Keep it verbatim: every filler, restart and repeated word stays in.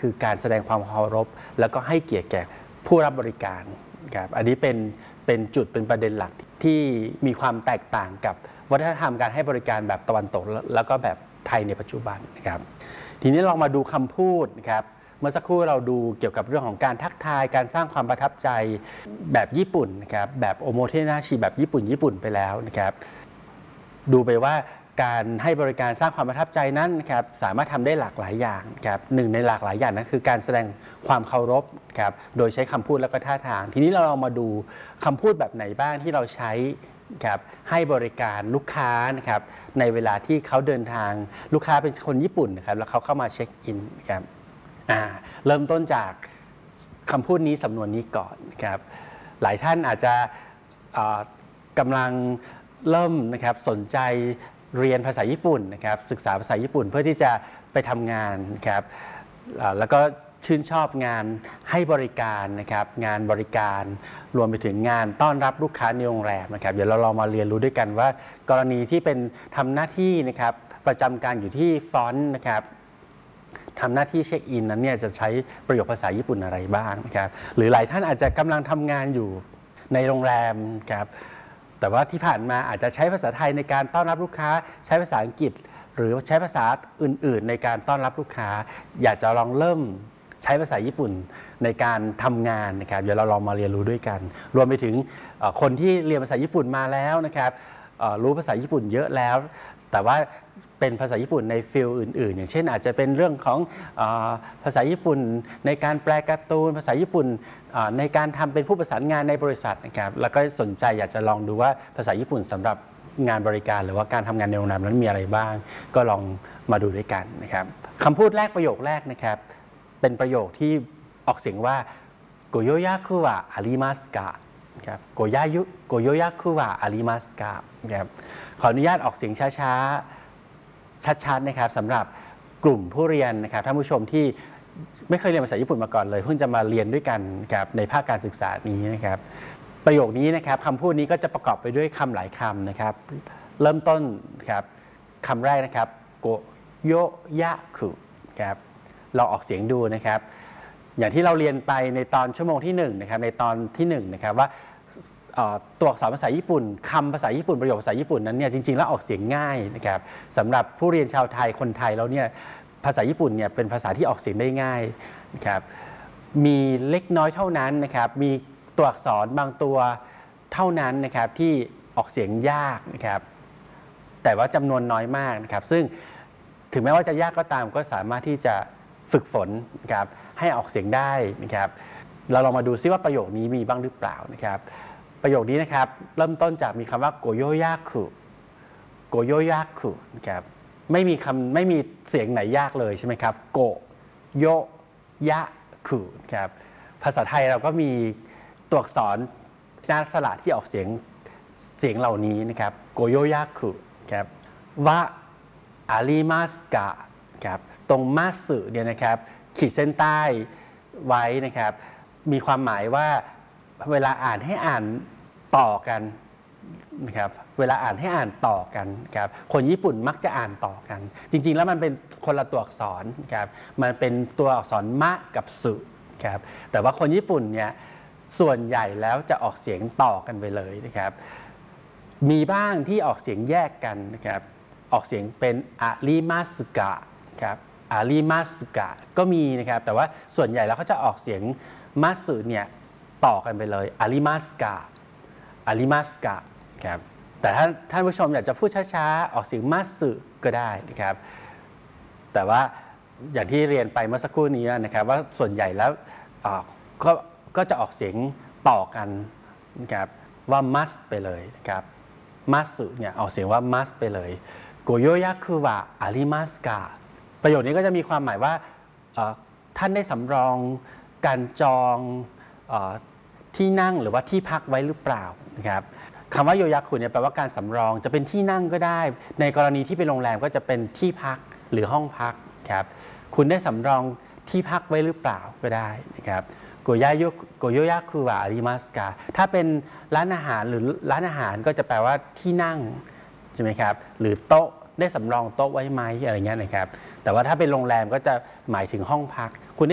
คือการแสดงความเคารพแล้วก็ให้เกียรติแก่ผู้รับบริการครับอันนี้เป็นเป็นจุดเป็นประเด็นหลักที่มีความแตกต่างกับวัฒนธรรมการให้บริการแบบตะวันตกแล้วก็แบบไทยในปัจจุบันนะครับทีนี้ลองมาดูคำพูดนะครับเมื่อสักครู่เราดูเกี่ยวกับเรื่องของการทักทายการสร้างความประทับใจแบบญี่ปุ่นนะครับแบบโอโมเทนาชิแบบญี่ปุ่นญี่ปุ่นไปแล้วนะครับดูไปว่าการให้บริการสร้างความประทับใจนั้นนะครับสามารถทำได้หลากหลายอย่างครับหนึ่งในหลากหลายอย่างนั้นคือการแสดงความเคารพครับโดยใช้คำพูดและก็ท่าทางทีนี้เราลองมาดูคำพูดแบบไหนบ้างที่เราใช้ครับให้บริการลูกค้านะครับในเวลาที่เขาเดินทางลูกค้าเป็นคนญี่ปุ่นนะครับแล้วเขาเข้ามาเช็คอินครับเริ่มต้นจากคำพูดนี้สำนวนนี้ก่อนนะครับหลายท่านอาจจะกำลังเริ่มนะครับสนใจเรียนภาษาญี่ปุ่นนะครับศึกษาภาษาญี่ปุ่นเพื่อที่จะไปทำงานนะครับแล้วก็ชื่นชอบงานให้บริการนะครับงานบริการรวมไปถึงงานต้อนรับลูกค้าในโรงแรมนะครับเดี๋ยวเราลองมาเรียนรู้ด้วยกันว่ากรณีที่เป็นทำหน้าที่นะครับประจำการอยู่ที่ฟรอนต์นะครับทำหน้าที่เช็คอินนั้นเนี่ยจะใช้ประโยคภาษาญี่ปุ่นอะไรบ้างนะครับหรือหลายท่านอาจจะกำลังทำงานอยู่ในโรงแรมครับแต่ว่าที่ผ่านมาอาจจะใช้ภาษาไทยในการต้อนรับลูกค้าใช้ภาษาอังกฤษหรือใช้ภาษาอื่นๆในการต้อนรับลูกค้าอยากจะลองเริ่มใช้ภาษาญี่ปุ่นในการทำงานนะครับเดี๋ยวเราลองมาเรียนรู้ด้วยกันรวมไปถึงคนที่เรียนภาษาญี่ปุ่นมาแล้วนะครับรู้ภาษาญี่ปุ่นเยอะแล้วแต่ว่าเป็นภาษาญี่ปุ่นในฟิลอื่นๆอย่างเช่นอาจจะเป็นเรื่องของภาษาญี่ปุ่นในการแปลการ์ตูนภาษาญี่ปุ่นในการทำเป็นผู้ประสานงานในบริษัทนะครับแล้วก็สนใจอยากจะลองดูว่าภาษาญี่ปุ่นสำหรับงานบริการหรือว่าการทำงานในโรงแรมนั้นมีอะไรบ้างก็ลองมาดูด้วยกันนะครับคำพูดแรกประโยคแรกนะครับเป็นประโยคที่ออกเสียงว่าโกโยยะคุวะอาริมัสกะครับโกยายุโกโยยะคุวะอาริมัสกะครับขออนุญาตออกเสียงช้าๆชัดๆนะครับสำหรับกลุ่มผู้เรียนนะครับท่านผู้ชมที่ไม่เคยเรียนภาษาญี่ปุ่นมาก่อนเลยเพิ่งจะมาเรียนด้วยกันครับในภาคการศึกษานี้นะครับประโยคนี้นะครับคำพูดนี้ก็จะประกอบไปด้วยคำหลายคำนะครับเริ่มต้นครับคำแรกนะครับโกโยยะคุครับเราออกเสียงดูนะครับอย่างที่เราเรียนไปในตอนชั่วโมงที่หนึ่งนะครับในตอนที่หนึ่งนะครับว่าตัวอักษรภาษาญี่ปุ่นคำภาษาญี่ปุ่นประโยคภาษาญี่ปุ่นนั้นเนี่ยจริงๆแล้วออกเสียงง่ายนะครับสำหรับผู้เรียนชาวไทยคนไทยแล้วเนี่ยภาษาญี่ปุ่นเนี่ยเป็นภาษาที่ออกเสียงได้ง่ายนะครับมีเล็กน้อยเท่านั้นนะครับมีตัวอักษรบางตัวเท่านั้นนะครับที่ออกเสียงยากนะครับแต่ว่าจำนวนน้อยมากนะครับซึ่งถึงแม้ว่าจะยากก็ตามก็สามารถที่จะฝึกฝนนะครับให้ออกเสียงได้นะครับเราลองมาดูซิว่าประโยคนี้มีบ้างหรือเปล่านะครับประโยคนี้นะครับเริ่มต้นจากมีคำว่าโกโยยาคุโกโยยาคุนะครับไม่มีคำไม่มีเสียงไหนยากเลยใช่ไหมครับโกโยยะคุครับภาษาไทยเราก็มีตัวอักษรหน้าสระที่ออกเสียงเสียงเหล่านี้นะครับโกโยยาคุครับวะอาริมัสกะครับตรงมัสึเนี่ยนะครับขีดเส้นใต้ไว้นะครับมีความหมายว่าเวลาอ่านให้อ่านต่อกันนะครับเวลาอ่านให้อ่านต่อกันครับคนญี่ปุ่นมักจะอ่านต่อกันจริงๆแล้วมันเป็นคนละตัวอักษรครับมันเป็นตัวอักษรมะกับสึครับแต่ว่าคนญี่ปุ่นเนี่ยส่วนใหญ่แล้วจะออกเสียงต่อกันไปเลยนะครับมีบ้างที่ออกเสียงแยกกันนะครับออกเสียงเป็นอาริมัสกะครับอาริมัสกะก็มีนะครับแต่ว่าส่วนใหญ่แล้วเขาจะออกเสียงมัสึเนี่ยต่อกันไปเลยอาริมัสกะอาริมัสกะครับแต่ถ้าท่านผู้ชมอยากจะพูดช้าๆออกเสียงมัสึก็ได้นะครับแต่ว่าอย่างที่เรียนไปเมื่อสักครู่นี้นะครับว่าส่วนใหญ่แล้วก็ก็จะออกเสียงต่อกันนะครับว่ามัสไปเลยนะครับมัสึเนี่ยออกเสียงว่ามัสไปเลยโกโยยะคุวะอาริมัสกะประโยคนี้ก็จะมีความหมายว่าท่านได้สำรองการจองที่นั่งหรือว่าที่พักไว้หรือเปล่านะครับคำว่าโยยะคุเนี่ยแปลว่าการสำรองจะเป็นที่นั่งก็ได้ในกรณีที่เป็นโรงแรมก็จะเป็นที่พักหรือห้องพักครับคุณได้สำรองที่พักไว้หรือเปล่าก็ได้นะครับโกโยยะโกโยยะคุวะอาริมัสกะถ้าเป็นร้านอาหารหรือร้านอาหารก็จะแปลว่าที่นั่งใช่ไหมครับหรือโต๊ะได้สำรองโต๊ะไว้ไหมอะไรเงี้ยนะครับแต่ว่าถ้าเป็นโรงแรมก็จะหมายถึงห้องพักคุณ